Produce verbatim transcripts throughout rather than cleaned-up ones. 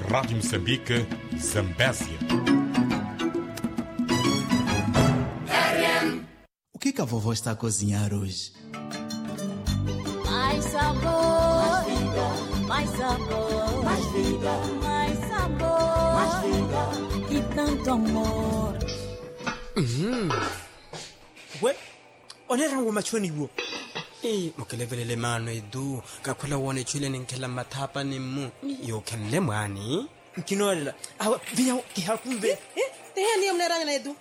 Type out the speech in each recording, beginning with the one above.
Rádio Moçambique, Zambésia. O que que a vovó está a cozinhar hoje? Mais sabor, mais vida, mais sabor, mais vida, mais sabor, mais vida e tanto amor. Mhm. We, onera ngoma choni wo. Eh, mokelevele mano edu, kakhula wone chule ninkela mathapa nimu. Yo kenle mwani. Nkinolela. Awa vinya kihakumbe. Eh, tehani yomneranga na edu.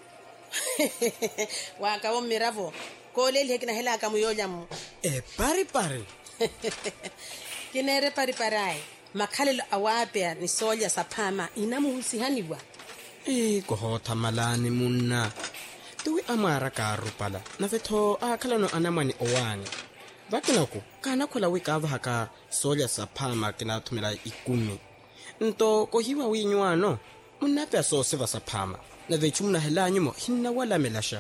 Waka womiravo. Koleli hekina hela kamuyonya mu. Eh, pari pari. Kinere pari parai. Makhalelo awape ni soja saphama inamuhusihaniwa. Eh, kohota malani munna. Tuwi amara karupala. Nafetho akhalano anamani owani. Bakinako kana khola wikava haka soja saphama kinathumela ikumi. Nto kohiwa winywano. Munape so seva saphama. Na vechumna hela nyumo hinna wala melasha.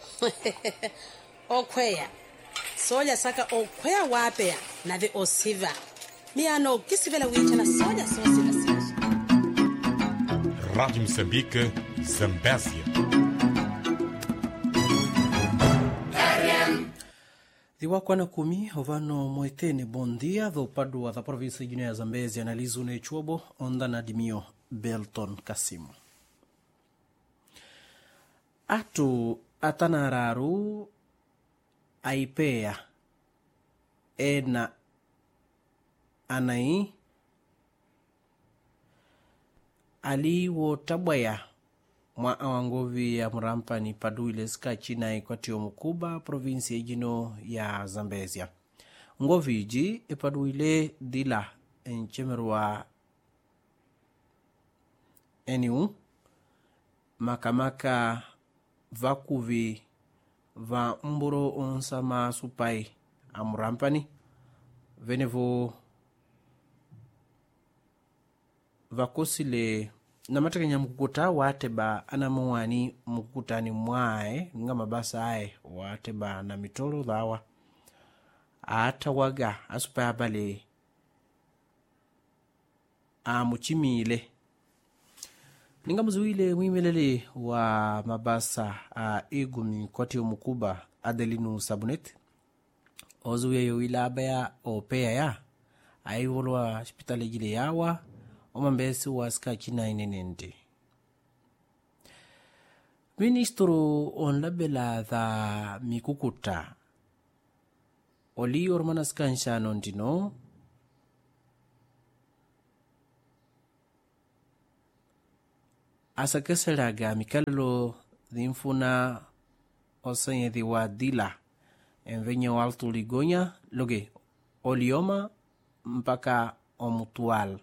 Okwea. Soja saka okwea wapea na ve osiva. Miano kisivela wicha na soja sosiva sija. Rádio Moçambique, Zambésia. Diwakwana kumi ovano moitene bom dia do padua da província de Guiné Zambésia analiso ne chuobo onda na dimio Belton Kasimo. Atu atanararu aipea ena anai ali wo tabaya mwa awangovi ya murampani paduile ska china ikwatio mukuba provinsi jino ya Zambésia. Ngovi iji ipaduile dila enchemerwa eniu makamaka vakuvi va mburo onsama supai amurampani venevo vakosile na matakanya mkukuta wateba anamwani mkukutani mwae nga mabasa ae wateba na mitolo dhawa ata waga asupa abale amuchimile ninga mzuile mwimelele wa mabasa a igumi kwati umukuba Adelinu Sabunet ozuye yoila abaya opea ya aiwolwa hospitali jile yawa omambesi waska china inenende. Ministro on labela dha mikukuta oli ormana skansha nondino asakeselaga mikallo dhinfuna osanye dhiwa dila envenye waltu ligonya loge olioma mpaka omutual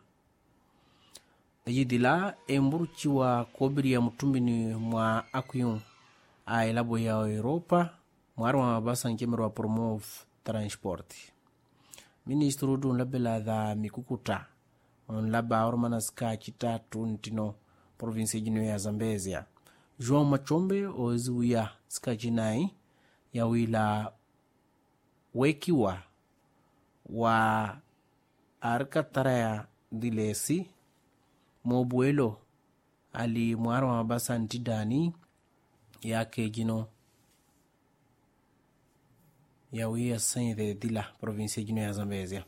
yidila emburuchiwa kobiri ya mutumbini mwa akuyun a ilabo ya Europa mwarwa mabasa nkemerwa promove transport. Ministro dun labela dha mikukuta on laba ormana ska chitatu ntino provinsi jino ya Zambésia. João Machombe ozuya ska jinai ya wila wekiwa wa arkataraya dilesi mobuelo ali mwaro mabasa ntidani yake jino ya wia sanyde dila provinsi jino ya Zambésia.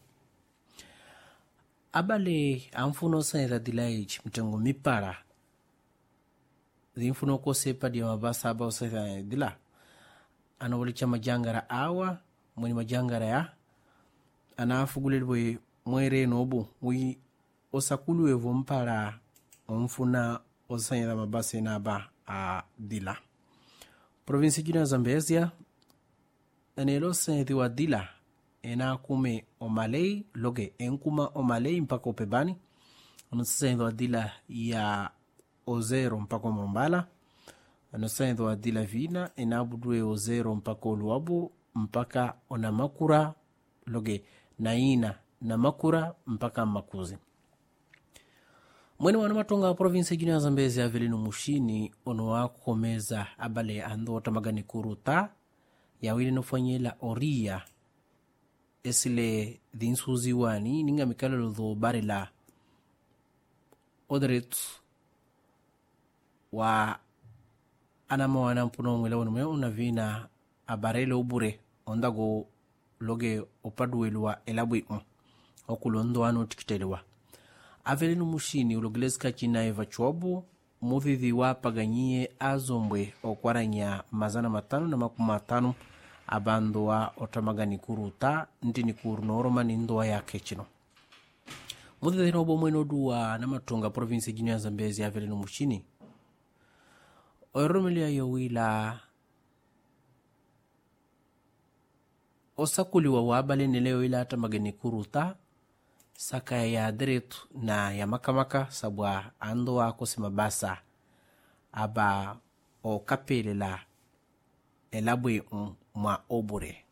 Abale amfuno sanyda dila iji mtengo mipara zinfuno kose padi ya mabasa aba usanyda dila anawalicha majangara awa mwini majangara ya anafugulelwe mwere nobu wi osakulu evo mpara omfuna osanyela mabase naba a dila. Provinsi jino ya Zambésia enelo sanyedi wa dila ena kume omalei loge enkuma omalei mpaka opebani onosanyedi wa dila ya ozero mpaka omombala onosanyedi wa dila vina ena budue ozero mpaka oluwabu mpaka onamakura loge naina na makura mpaka makuzi. Mwene wana matonga wa provinsi jino ya Zambésia avelinu mushini ono wakomeza abale ando tamagani kuruta ya wile nufanyela oria esile dhinsuzi wani ninga mikalolo dho barela o direito wa anama wana mpuno mwela wanu mwe unavina abarele ubure ondago loge opaduelwa elabwe un okulondo ano tikitelewa avele no mushini ulogelezika china eva chwabu muvivi wa paganyie azombwe okwaranya mazana matano na makumi matano abando wa otamagani kuruta ndini kuru noroma ni ndoa yake chino muvivi no bomwe no duwa na matunga province jini ya Zambezi avele no mushini oiromelia yowila osakuli wa wabale nileo ila atamagani kuruta saka ya direito na ya makamaka sabwa ando wako simabasa aba o kapelela elabwe mwa obure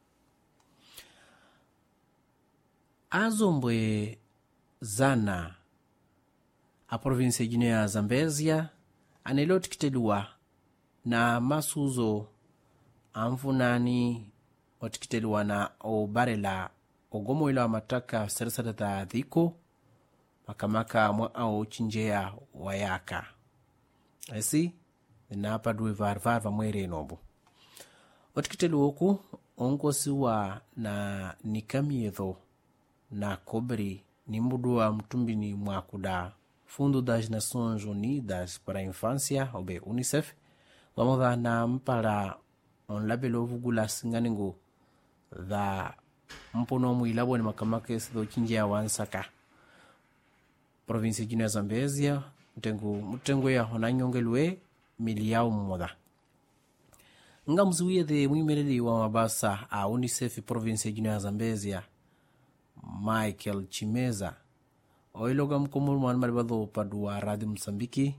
azombwe zana a province jine ya Zambezia anelo tikitelua na masuzo amfunani otikitelua na obarela ogomo ila mataka seresada da dhiko makamaka mwa au chinjea wayaka esi na padwe varvar mwere nobu otikitelu oku ongosi wa na nikamiedo na kobri nimbudu wa mtumbini mwa kuda Fundo das Nações Unidas para a Infância obe UNICEF wamoda na mpara on labelo vugula singaningo da mpono mwilabo ni makamake sido chinje ya wansaka province jina Zambezia mtengu mtengu ya honanyongelwe miliao mmoda nga mzuye de mwimeleli wa mabasa a UNICEF province jina Zambezia Michael Chimeza oiloga mkomuru mwan maribado padua Radio Msambiki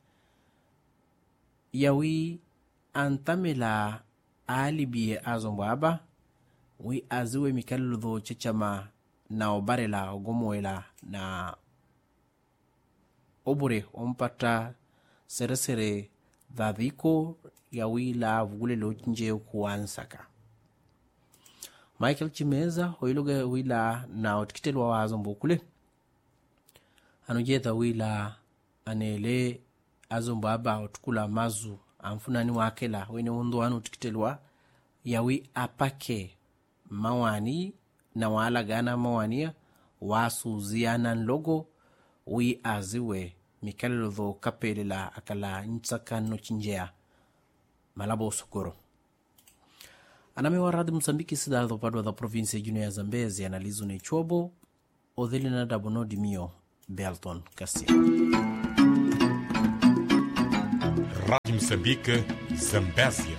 yawi antamela alibie azombaba wi aziwe mikaludho chechama na obarela ogomoela na obure ompata seresere dhadhiko ya wila vugulelo nje kuansaka Michael Chimeza oiloga wila na otikitelwa wazombo kule anujeta wila anele azombo aba otukula mazu amfunani wakela wene ondo anu otikitelwa yawi apake mawani na wala gana mawania wasu ziana logo wi aziwe mikalelo dho kapelela akala ntsaka no chinjea malabo sokoro aname wa Radio Msambiki sida dho padwa da province jino ya Zambezi analizo ne chobo odhili na dabono dimio Belton Cassia Radio Moçambique, Zambésia.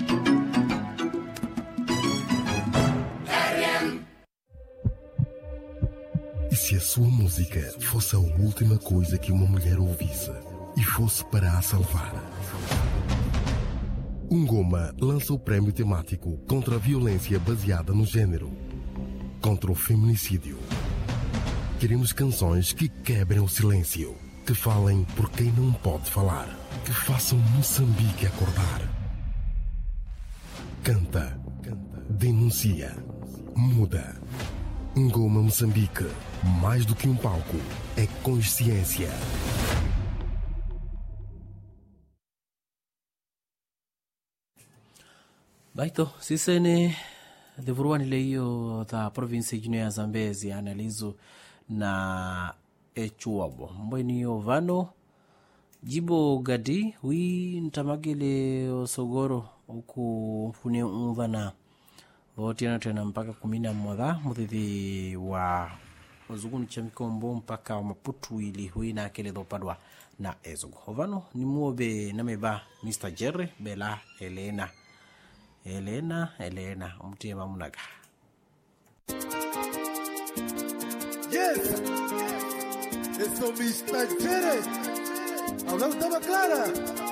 E se a sua música fosse a última coisa que uma mulher ouvisse e fosse para a salvar? Ungoma lança o prémio temático contra a violência baseada no gênero, contra o feminicídio. Queremos canções que quebrem o silêncio, que falem por quem não pode falar, que façam Moçambique acordar. Canta, denuncia, muda. Ngoma Moçambique, mais do que um palco, é consciência. Baito, sisene devuruani leio da província de Nea Zambezi analizo na echuabo mbweni ovano jibo gadi wi ntamagele osogoro uku mfune umvana votiana tena mpaka kumina mmoja mudhithi wa ozuguni chamikombo mpaka wa maputu ili hui na kele dopadwa na ezogu ovano ni muobe nameba mister Jerry Bela Elena Elena Elena umtima munaga. Yes, eu sou mister Jerry. Hablando estaba clara.